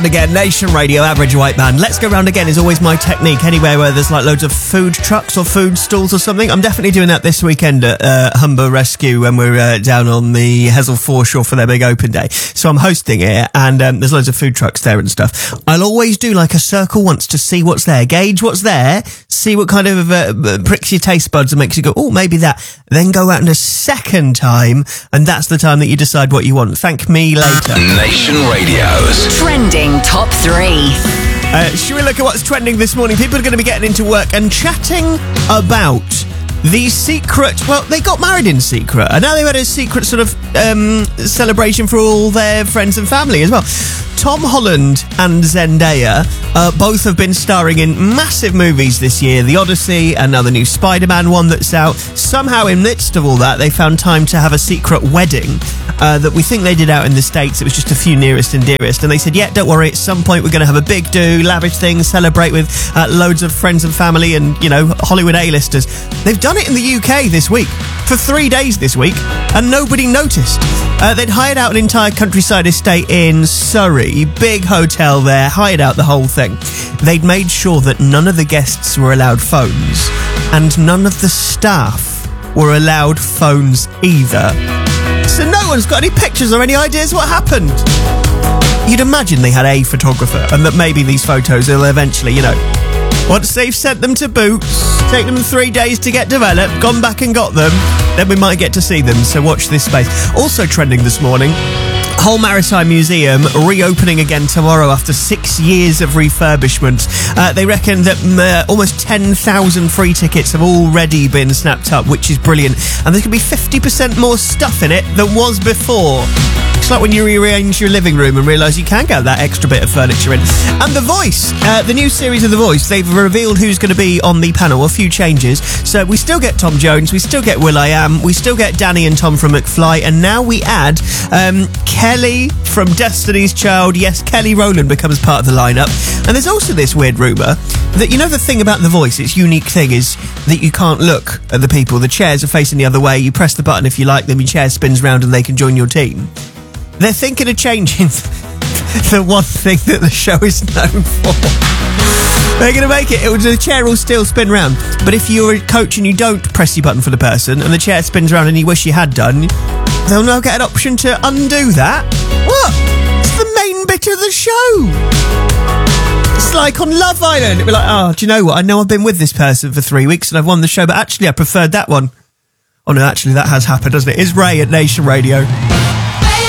Again, Nation Radio, Average White Man. Let's go round again is always my technique. Anywhere where there's like loads of food trucks or food stalls or something. I'm definitely doing that this weekend at Humber Rescue when we're down on the Hessel Foreshore for their big open day. So I'm hosting it, and there's loads of food trucks there and stuff. I'll always do like a circle once to see what's there, gauge what's there, see what kind of pricks your taste buds and makes you go, oh, maybe that. Then go out in a second time, and that's the time that you decide what you want. Thank me later. Nation Radio's Trending Top 3. Should we look at what's trending this morning? People are going to be getting into work and chatting about the secret... Well, they got married in secret, and now they've had a secret sort of celebration for all their friends and family as well. Tom Holland and Zendaya both have been starring in massive movies this year. The Odyssey, another new Spider-Man one that's out. Somehow, in the midst of all that, they found time to have a secret wedding that we think they did out in the States. It was just a few nearest and dearest. And they said, yeah, don't worry, at some point we're going to have a big do, lavish thing, celebrate with loads of friends and family and, you know, Hollywood A-listers. They've done it in the UK this week, for 3 days this week, and nobody noticed. They'd hired out an entire countryside estate in Surrey, big hotel there, hired out the whole thing. They'd made sure that none of the guests were allowed phones, and none of the staff were allowed phones either. So no one's got any pictures or any ideas what happened. You'd imagine they had a photographer, and that maybe these photos will eventually, you know, once they've sent them to Boots, take them 3 days to get developed, gone back and got them, then we might get to see them, so watch this space. Also trending this morning, Hull Maritime Museum reopening again tomorrow after 6 years of refurbishment. They reckon that almost 10,000 free tickets have already been snapped up, which is brilliant. And there's going to be 50% more stuff in it than was before. It's like when you rearrange your living room and realise you can get that extra bit of furniture in. And The Voice, the new series of The Voice, they've revealed who's going to be on the panel, a few changes. So we still get Tom Jones, we still get will.i.am, we still get Danny and Tom from McFly, and now we add Kelly from Destiny's Child. Yes, Kelly Rowland becomes part of the lineup. And there's also this weird rumour that, you know, the thing about The Voice, its unique thing is that you can't look at the people. The chairs are facing the other way. You press the button if you like them, your chair spins round and they can join your team. They're thinking of changing the one thing that the show is known for. They're going to make it. The chair will still spin round. But if you're a coach and you don't press your button for the person and the chair spins round and you wish you had done, they'll now get an option to undo that. What? It's the main bit of the show. It's like on Love Island. It'd be like, oh, do you know what? I know I've been with this person for 3 weeks and I've won the show, but actually I preferred that one. Oh no, actually that has happened, doesn't it? It's Ray at Nation Radio.